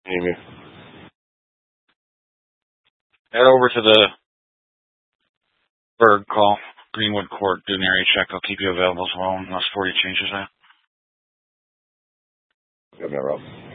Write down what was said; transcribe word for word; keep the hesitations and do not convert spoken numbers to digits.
Amy. Head over to the Berg call, Greenwood Court, do an area check. I'll keep you available as well unless forty changes that. Governor Rowe.